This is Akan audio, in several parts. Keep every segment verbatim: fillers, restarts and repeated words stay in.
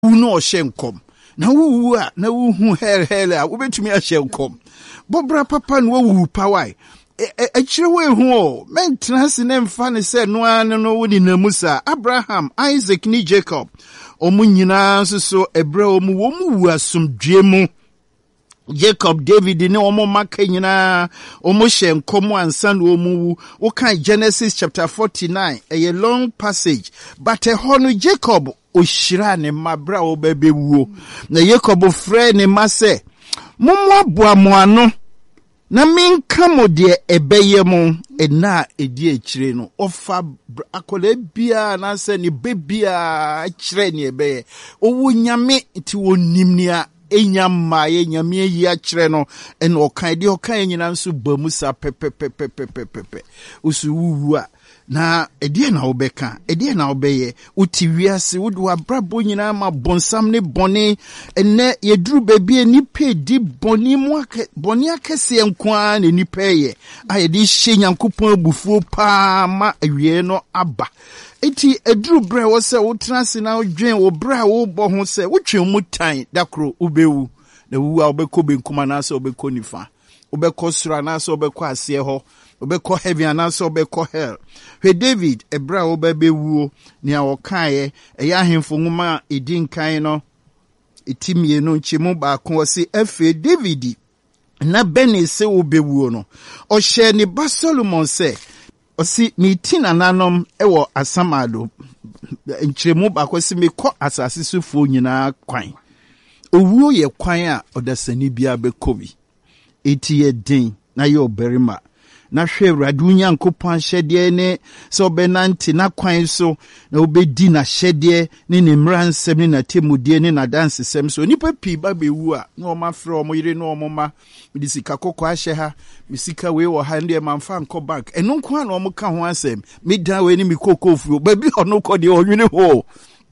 no shenkom. Na wu na wu hu hell hell a wobetumi a shenkom. Bobra papa no wu pawai. E chire we hu men transi ne mfa ne se no an no woni namusa Abraham, Isaac ni Jacob. Omu nyina nso so ebre omu wo mu wu asomdwe mu. Jacob, David, ne omo maka nyina omo shenkom ansa no omu wo kan Genesis chapter forty-nine, a long passage, but e hono Jacob ohyira ne mabra wo babewuo. Na Jacob frɛ ne ma se mommo aboa mo ano na minka mo de ebeye mo ena edi akire no ofa akola bia na se ne bebia akire ne ebeye owo nyame ti wonim nia enyama ye nyame yi akire no ena okan de okan nyina nso bamusa pepepepepepepe usu wuwu a na edie na obeka edie na obeye uti wiase wudu abrabo nyina ma bonsam ne bone ene yeduru bebie nipa di boni mu ake boni akese enkoa ne nipa ye ayedi hye nyankopon abufuo pa ma awie no aba eti eduru bre wo se wo transe na odwen wo bra wo bo ho se wotwe mutan dakro ubewu na wu a obekọ benkuma na se obekọ nifa obekọ sura na se obekọ ase ho obekọ heaven anaso obekọ hell. He David ebra obebewu ni awokaye eya ahemfo nwoma edin kan no etimie no nchemu ba ko osi efe David na beni se obewu no o hye ni ba Solomon se osi ni tina nanom ewo asamado nchemu ba ko si mekọ asase sufo nyina kwan owuo ye kwan a odasani bia bekobi eti ye din na ye oberima na hwe Awurade Nyankopɔn hyɛde ne so benanti na kwan so na obedi na hyɛde ne ne mmransɛm ne na temudie ne na dansesɛm so nipa pii ba bewu a na ɔma frɛ ɔmo yire na ɔmo ma mede sika kokɔ ahyɛ ha me sika we wɔ ha ndɛ mamfa nkɔ bank ɛno nko a na ɔmo ka ho asɛm me dan we ne me kokofuo ba bi ɔno kɔ de ɔnwene ho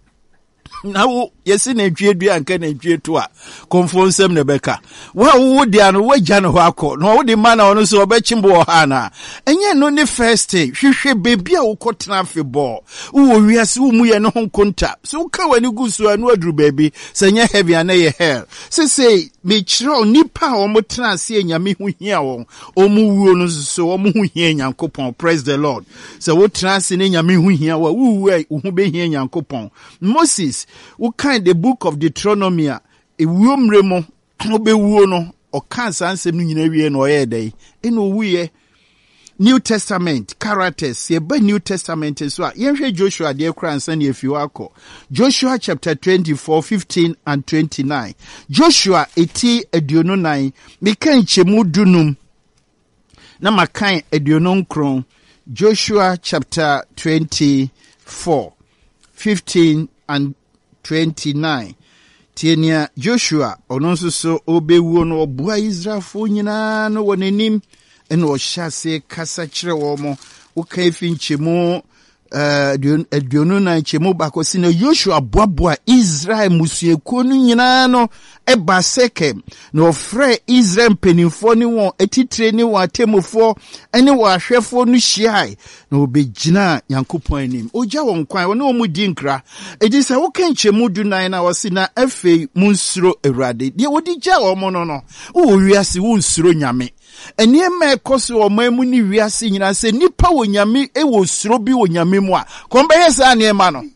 na wo yesi na ntwie dua nka na ntwie to a konfonsem ne beka wa wo dia no wagya no akọ no wo de ma na ono so obechimbo ha na enye no ne first hwehwe bebi a wo kotena afebọ wo wiase wo mu ye no honkonta so ka wani gusu anu aduru bebi senye heavy na ye hell se say me chiro nipa o mo tena ase nyame hu hia won o mu wuo no so o mu hu hia nyankopon. Praise the Lord. So wo tena ase ne nyame hu hia wa wu wu wo hu be hia nyankopon. Moses wo kind the book of Deuteronomy e wuomre mo obewuo no o kan sansem no nyina wie no ye dai eno wuye New Testament characters ye ba New Testament so a yenhwe Joshua de kra ansa ne afi wako Joshua chapter twenty-four fifteen and twenty-nine Joshua eti aduonu nine mekan chemu dunum na makan aduonu nkron Joshua chapter twenty-four fifteen and twenty-nine Tienia Joshua ononso so obewuo no obua Israelfo nyina no wonanim eno ohyase kasa kire wo mo uka fi nchemu eh aduonu na nchemu bakosi na Joshua boaboa Israel musuekuo no nyina no eba Sekem na ofre Israel penifo ni won etitire ni won atemufo ene wo ahwefo no hyiai na obegina Yankopon anim ogya won kwan won no mudi nkra edi se wo kan nchemu du nan na wosi na afei munsuro Awurade de wodi gya wo mo no no wo wiase wo nsuro nyame enie me koso o mamu ni wiase nyina se nipa wo nyame e wo suro bi wo nyame mu a kombe sa ne ma no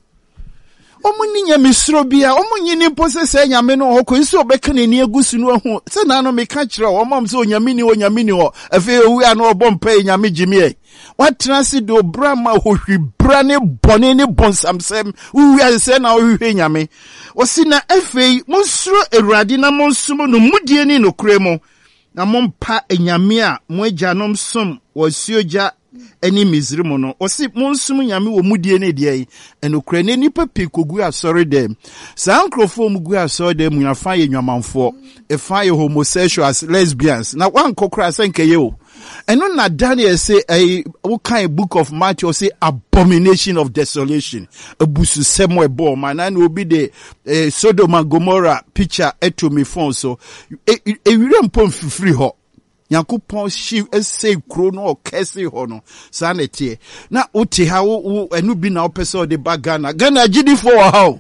omu ni nyame suro bi a omu nyini pose se nyame no ho ko nso obeka ne ni agusu no ho se na no me ka kire o mam se o nyame ni o nyame ni ho afi owu a no obom pa nyame jimi watena si do brama hohwi brane bone ne bonsamsem uwi se na ohwe nyame osi na afi monsuro Awurade na monsumo no mudie ni no kremo na mompa enyame a mo agyanom som wosuoja eni Misrim no osi monsum nyame wo mudie ne de yi enokra ne nipa pikogu asori dem sankrofo mu gu asori dem nyafa ye nwamanfo efa ye homosexuals lesbians na wan kokra senkeye o eno na Daniel say a what kind book of Matthew say abomination of desolation abusu semo ebo man and will be the uh, Sodom and Gomorrah picture eto me phone so e e mpom free ho Yankopon shi say kro no okese ho no sanete na uti ha wo enu bi na opese o de bagana Ghana gidi for how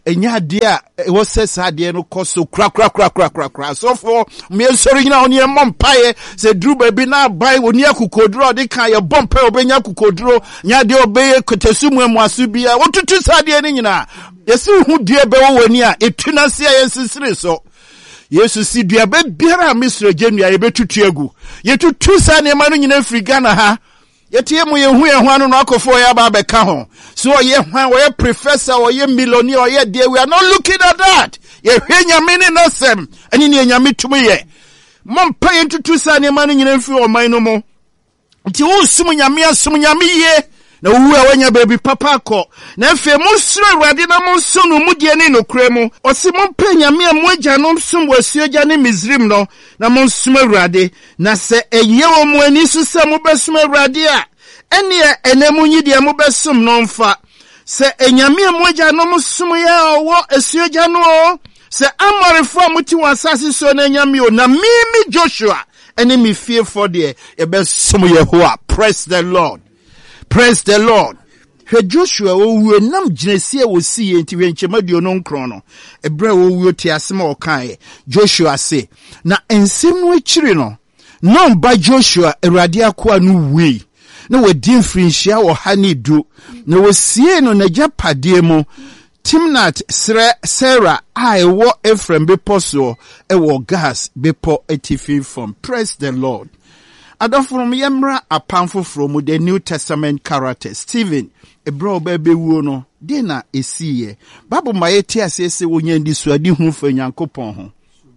enya ade a wo se sa de no koso kra kra kra kra kra kra so for me sori nyina oni emom pae se dru ba bi na bai oni akukodro de kan ye bompa obenya akukodro nya de obeye kotasumu emu asu bia wo tutu sa de ni nyina yesi hu de be wo wani a etuna se ya sisire so Yesu si dua be biara misre genua ye betutu egu ye tutu sa ne ma no nyina firi Ghana ha ye tie mu ye hu ye hwan no akofo ya ba be ka ho so ye hwan wo ye professor wo ye millionaire wo ye de we are not looking at that ye hwenya me ne nosem ani ne nyame tumu ye mom pa ye tutu sa ne ma no nyina firi o man no mo nti wo sum nyame asum nyame ye na wu a wanya baby papa ko na fe mo suro Awurade na mo sunu mu die ne nokure mu o si mo pa nyame a mo agya no sum wasuo gya ne Misrim no na mo sum Awurade na se eye wo mo ani so se mo besum Awurade a ene enemu nyi de mo besum no mfa se enyame a mo agya no mo sum ya owo asuo gya no o se amorefo mo ti wasase so na enyame o na mimi Joshua ene mi fear for de e besum Yehowa. Praise the Lord. Praise the Lord. He Joshua wo nam ginesie wo si enti wenchemaduo no nkron no ebra wo wo ti asema o kan Joshua se na ensem no akiri no no ba Joshua Awurade akoa no wi na wadi mfrinhia wo ha ne du na wo sie no na japade mu Timnat Sre Sarah I wo Ephraim beposo e wo gas bepo etifi from. Praise the Lord. Adofrom yemra apamfo from the New Testament character Stephen ebro bebe wuo no de na esiye Bible mayeti asese wonya ndi suadi hu fa Nyankopon ho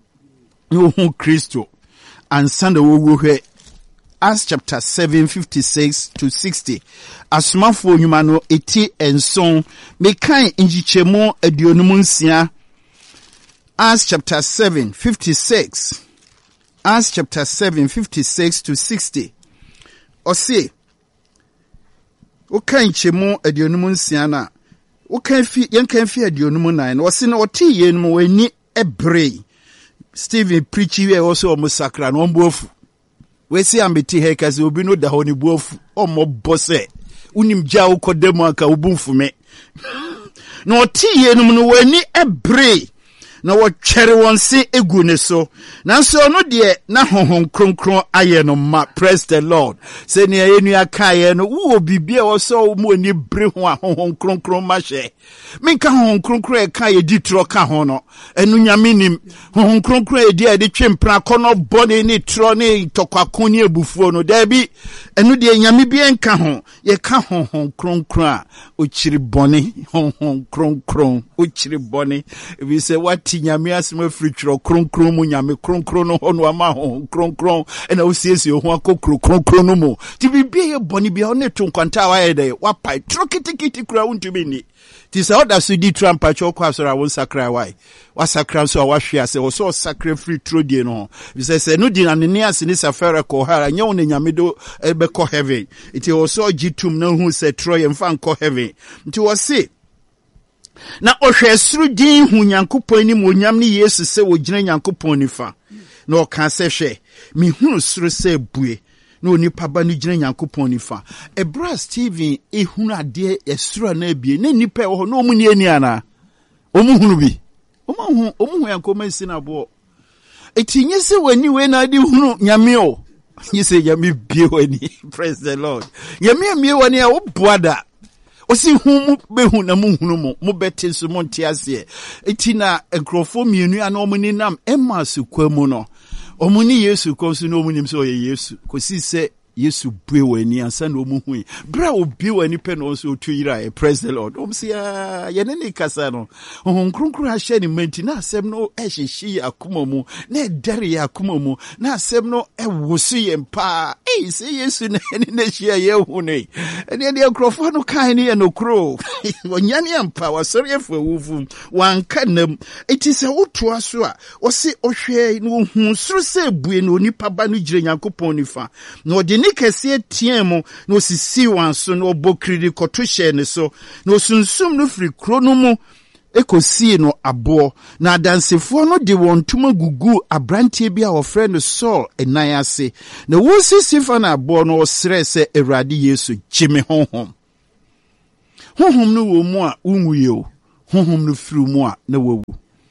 no hu Kristo ansanda wo wo hwe Acts chapter seven fifty-six to sixty asmafo nyuma no eti enson mekan njichemu aduonum nsia Acts chapter seven fifty-six Acts chapter seven fifty-six to sixty. Ose okan chemu aduonum nsia na okan fi yenkan fi aduonum nine ose na oti yenum wani ebre Stephen preachy we also o musakra no mbofu we si ambeti hekazi obi no da ho ni bofu o mo bose unim gya ukodemu aka ubumfu me no oti yenum no wani ebre na wo twere won se egu ne so nanso no de na honhon kronkron aye no ma. Praise the Lord. Se ne yenu akaye no wo bibia wo so mo ni bre ho a honhon kronkron ma hye minka honhon kronkron e ka ye ditro ka ho no enu nyame nim honhon kronkron e di e de twempra kono bone ni tro ni tokwako ni ebufuo no da bi enu de nyame bi enka ho ye ka honhon kronkron a o chiri bone honhon kronkron o chiri bone we say what nyame asema fritro kronkron mu nyame kronkron no hono ama ho kronkron ena osiesie ho akokro kronkron no mu ti bibie ye boni bia one to nkwanta wa ye de wa pai trokitikiti kura untumi ni ti sa oda so di trampa cho kwa so ra won sakra wai wa sakra so wa hwe ase wo so sakra fritro die no bi se se no di na ne ase ni safara ko hara nya won nyame do be ko heaven iti wo so gitum na hu se troye mfa nko heaven nti wo se na ohwesuru din hu Nyankopon ni monyam ni Yesu se wo gina Nyankopon nifa na o kan se hwe mi hunu suru se bue na onipa ba ni gina Nyankopon nifa ebra Stephen ehunu ade esuru na bie na nipa e ho na omu ni ani ana omu hunu bi omu hu omu hu Yankopon si na bo etinye se wani we na ade hunu nyame o nyese nyame bie wani. Praise the Lord. Nyame mie wani a wo boada osi hu behu na mu hunu mu mu bete so mo ntiase etina enkrofo mienu ana omuni nam emma su kwamu no omuni Yesu ko so no omunim so ye Yesu ko si se Yesu bue wani ansa na omu hu bra obi wani pe no so otu yira. Praise the Lord. Om si ya ye ne kasa no hon kronkron a hye ni menti na asem no e hyehye akoma mu na dare ya akoma mu na asem no e wosu ye mpa eh se Yesu na ne na hye ye hu ne ene de krofo no kan ne ye no kro wonyane mpa wasori efo wufu wanka nam eti se woto aso a wo se ohwe no hu suru se bue no nipa ba no gire Nyankopon nifa no de nikese tiemu no sisi wanso no bokiri koto hye ne so no sunsum no firi kro no mu ekosi no abo na dansefo no de wontuma gugu abrantie bia wo friend Saul enan ase na wo sisi fa na abo no sere se Awurade Yesu gime honhom honhom no wo mu a unwuye o honhom no firi mu a na wawu.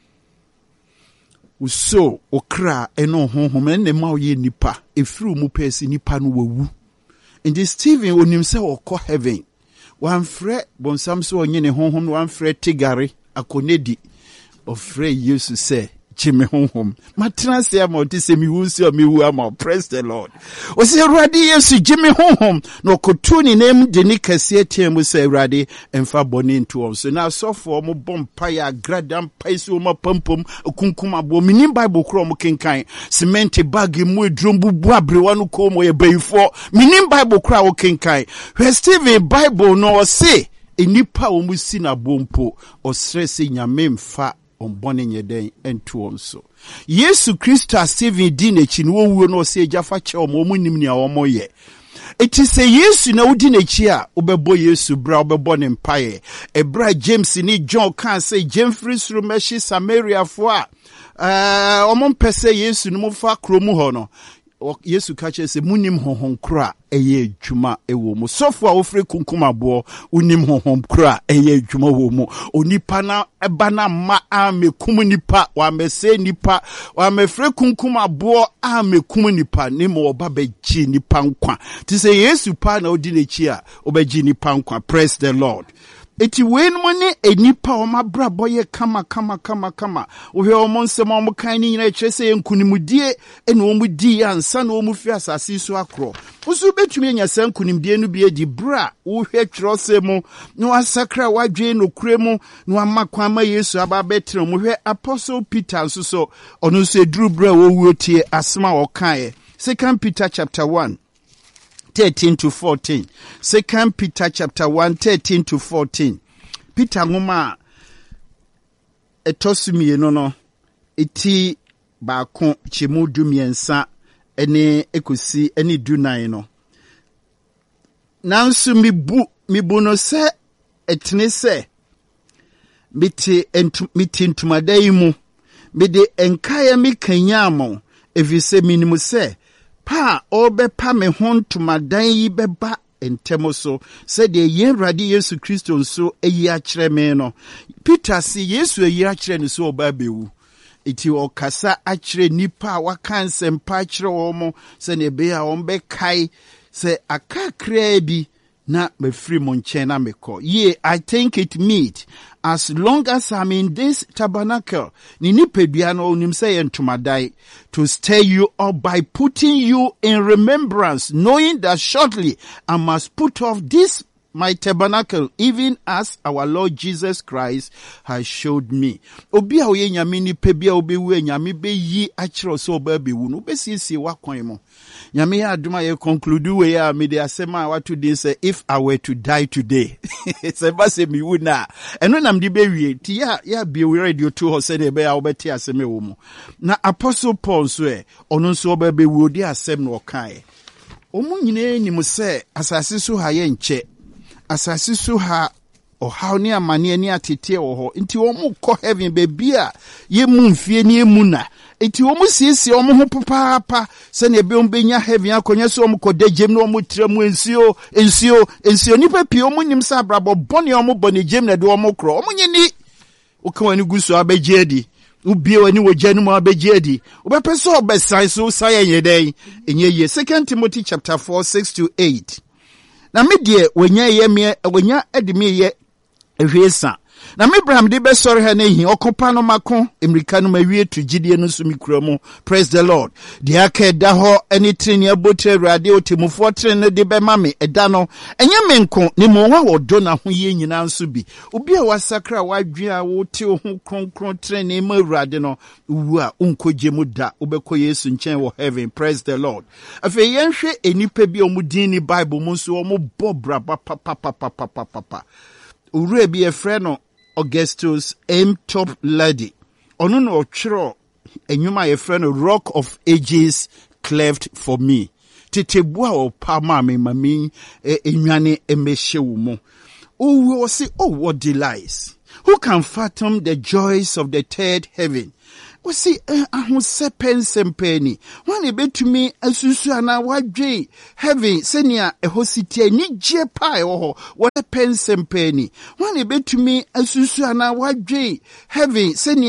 So okra eno honhom ene ma oye nipa efiri mu pesi nipa no wawu. Indi Stephen onim se okọ heaven. Wan frɛ bonsam so onye ne honhom wan frɛ tigare akonedi. Ofrɛ Yesu se Jimmy honhom. Matena se ama oti se mi wu se mi wu ama. Praise the Lord. O se Awurade Yesu Jimmy honhom no kotu ni nem de ni kase tiemu se Awurade emfa boni nto om. So na sofo mo bompa ya gradam paiso mo pampom kunkum abo minim Bible kro mo kenkan cement bag mu edrom bubu abrewa no ko mo ye bayifo minim Bible kro wo kenkan. Where Stephen Bible no say enipa wo mu si na bompo osre se nyame mfa ombone nyeden entu onso. Yesu Kristo Stephen di nechi no wuo no se jafa che omo munim nia omo ye. Eti se Yesu na udi nechi a obebo Yesu bra obebo ne mpaye. Ebra James ni John kan say Jemfrey suru meshi Samaria fo a eh omo mpese Yesu no mfa kromu ho no. Yesu kache se munim honhom kra eye adwuma ewo mu sofo a ofre kunkum abo unim honhom kra eye adwuma wo mu onipa na eba na ma amekum nipa wa mese nipa wa mefre kunkum abo amekum nipa ne mo oba beji nipa nkwa ti se Yesu pa na odi nechi a obeji nipa nkwa. Praise the Lord. Eti wen money enipa o mabra boye kama kama kama kama ohwe o monsem o mkan ni nyina kyerese enkunimudie ene o mudi ansa na o mu fi asase so akro usu betumi anya san kunimdie no bi edi bra ohwe kyerose mu no asakra wadwe no kure mu no amakwa ma Yesu aba betre mu hwe Apostle Peter nso so ono so eduru bra wo wuotie asema o kan Second Peter chapter one thirteen to fourteen. Second Peter chapter one, thirteen to fourteen. Peter ngoma etosumi no no eti baako chimu dumiensa ene ekosi ene dunan no. Nansu mibu mibu no se etne se miti entu miti ntumadai mu mede enkaya mi kanyamo evise minimu se pa obe pa me hontomadan yi beba entemo so said the Awurade Yesu Kristo nso eyi akere me no. Peter si Yesu eyi akere ne so oba bewu iti okasa akere nipa waka nsempa akere omo se ne be a ombe kai se akakra bi na me free mo nchen na meko. Ye, I think it meet as long as I'm in this tabernacle, ni nipedua no onim say entomadai, to stay you up by putting you in remembrance, knowing that shortly I must put off this my tabernacle, even as our Lord Jesus Christ has showed me. Obi a oye nyame ni pebia obi wu nyame be yi akiro so oba be wu no be sisi wakwan mo. Nyame ya aduma ye conclude we ya me de asema watu dey say if I were to die today. Say ba say me wu na. Eno nam di be wie ti ya ya be we radio to ho say de be ya obeti aseme wo mo. Na Apostle Paul so e ono nso oba be wu di asem no kan. Omu nyine ni mo say asase so ha ye nche. Asasi so ha ohaw ni amane ni atete wo ho nti wo mu kɔ heaven baby a ye mu mfie ni emu na nti wo mu siesie wo mu ho papa se na ebe ombenya heaven akonya so wo mu kɔ dagem na wo mu tremu ensio ensio ensio nipa pie wo mu nim sa brabo bone wo mu bone gem na de wo mu kro wo mu nyini wo kan wani guso abegye adi ubie wani wo gya no mu abegye adi wo be pese obesan so saye yeden enye ye. Second Timothy chapter four six to eight. Na me die wanya ye me wanya edime ye ehwesa na me Abraham de be sori ha na hi okopa no mako emrika no mawie to gidie no so mikura mu. Praise the Lord. De aka da ho eni treni abotre Awurade otemufo treni no de be ma me eda no enye menko ne mo wa wodo na ho ye nyina nso bi obi a wasakra wadwe a wote ho kronkron treni ma Awurade no wu a unkogye mu da obekɔ Yesu nchen wo heaven. Praise the Lord. Afa yenhwe enipa bi omudin ni Bible mu nso omobɔ braba papa papa papa papa ure bi efre no Augustus M. Top Lady. Ono no otwero enyuma ye friend Rock of Ages cleft for me. Tetebua o pa ma me mami enwane emehye wo mo. Oh, we say, oh, what delights. Who can fathom the joys of the third heaven? Osi ahose pensempeni. Wan ebetumi asusu ana wadwe heaven senia ehositi ani gye pa eho wo pensempeni. Wan ebetumi asusu ana wadwe heaven senia